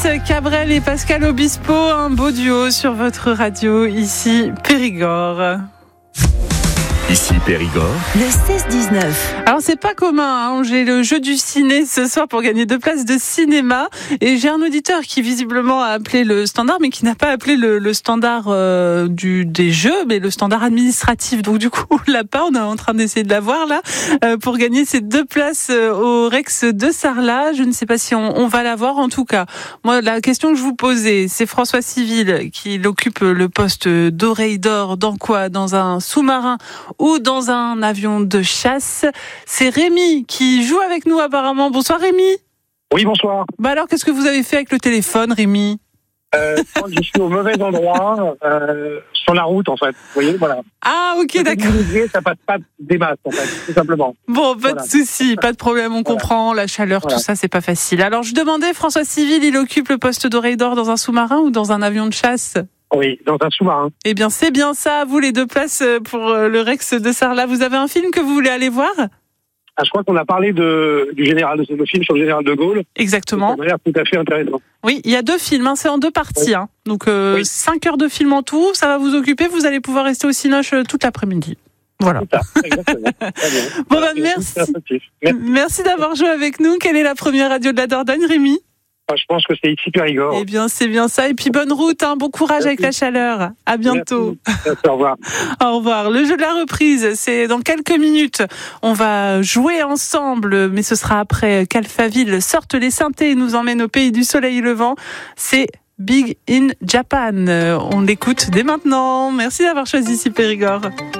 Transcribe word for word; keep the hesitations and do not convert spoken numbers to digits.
Cabrel et Pascal Obispo, un beau duo sur votre radio, ici Périgord. Ici Périgord. Le seize dix-neuf. Alors c'est pas commun, hein. J'ai le jeu du ciné ce soir pour gagner deux places de cinéma. Et j'ai un auditeur qui visiblement a appelé le standard, mais qui n'a pas appelé le, le standard euh, du, des jeux, mais le standard administratif. Donc du coup, on l'a pas, on est en train d'essayer de l'avoir là, euh, pour gagner ces deux places euh, au Rex de Sarlat. Je ne sais pas si on, on va l'avoir. En tout cas, moi, la question que je vous posais, c'est François Civil qui occupe le poste d'oreille d'or dans quoi? Dans un sous-marin ou dans un avion de chasse. C'est Rémi qui joue avec nous apparemment. Bonsoir Rémi. Oui, bonsoir. Bah alors, qu'est-ce que vous avez fait avec le téléphone, Rémi? euh, Je crois que je suis au mauvais endroit, euh, sur la route en fait. Vous voyez, voilà. Ah ok, ça d'accord. Ça passe pas des masses en fait, tout simplement. Bon, pas voilà. de souci, pas de problème, on voilà. comprend, la chaleur, voilà. Tout ça, c'est pas facile. Alors je demandais, François Civil, il occupe le poste d'oreille d'or dans un sous-marin ou dans un avion de chasse? Oui, dans un sous-marin. Eh bien, c'est bien ça. Vous, les deux places pour le Rex de Sarlat. Vous avez un film que vous voulez aller voir? Ah, je crois qu'on a parlé de, du général, de ce film sur le général de Gaulle. Exactement. Ça a l'air tout à fait intéressant. Oui, il y a deux films, hein, c'est en deux parties. Oui. Hein. Donc, euh, oui. cinq heures de film en tout. Ça va vous occuper. Vous allez pouvoir rester au Cinoche toute l'après-midi. Voilà. C'est ça, exactement. Bon, bah, merci. Merci. Merci d'avoir joué avec nous. Quelle est la première radio de la Dordogne, Rémi? Je pense que c'est ici Périgord. Eh bien, c'est bien ça. Et puis, bonne route, hein. Bon courage. Merci. Avec la chaleur. À bientôt. Merci. Merci, au revoir. Au revoir. Le jeu de la reprise, c'est dans quelques minutes. On va jouer ensemble, mais ce sera après qu'Alphaville sorte les synthés et nous emmène au pays du soleil levant. C'est Big in Japan. On l'écoute dès maintenant. Merci d'avoir choisi ici Périgord.